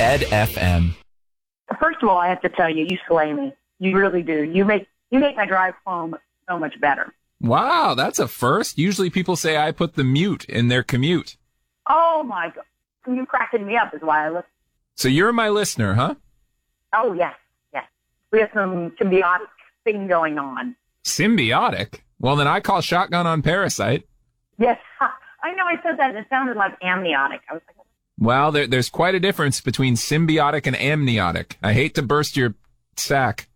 Ted FM. First of all, I have to tell you, you slay me. You really do. You make my drive home so much better. Wow, that's a first. Usually people say I put the mute in their commute. Oh, my God. You're cracking me up is why I listen. So you're my listener, huh? Oh, yes, yes. We have some symbiotic thing going on. Symbiotic? Well, then I call shotgun on Parasite. Yes, I know I said that. It sounded like amniotic. I was like, well, there's quite a difference between symbiotic and amniotic. I hate to burst your sack.